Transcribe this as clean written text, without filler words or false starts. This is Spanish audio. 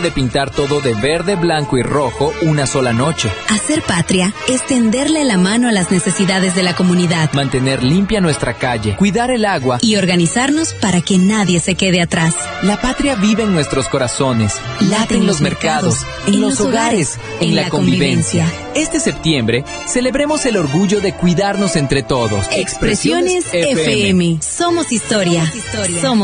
de pintar todo de verde, blanco y rojo una sola noche. Hacer patria es tenderle la mano a las necesidades de la comunidad. Mantener limpia nuestra calle, cuidar el agua y organizarnos para que nadie se quede atrás. La patria vive en nuestros corazones, late en los mercados, en los hogares, en la convivencia. Este septiembre, celebremos el orgullo de cuidarnos entre todos. Expresiones FM. Somos historia. Somos